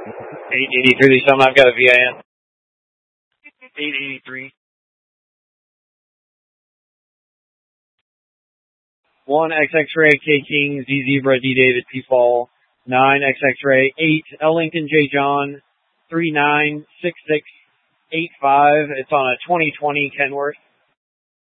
883 something. I've got a VIN. 883. 1 XX-Ray K King Z Zebra D David P Fall. 9 XX-Ray 8 L Lincoln J John 396685. It's on a 2020 Kenworth.